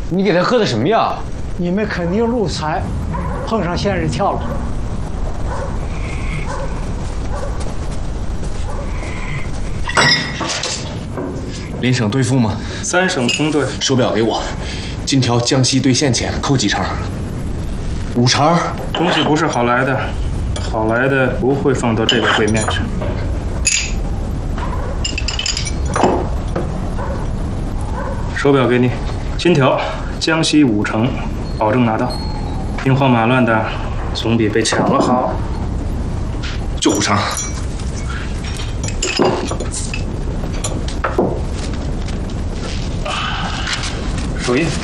你给他喝的什么药？ 你们肯定路财，碰上仙人跳了。 邻省对付吗 ？3省通对。 手表给我，金条江西兑现钱扣几成？5成。 东西不是好来的，好来的不会放到这个柜面上。手表给你，金条江西5成，保证拿到。兵荒马乱的，总比被抢了好。 就5成。 手印。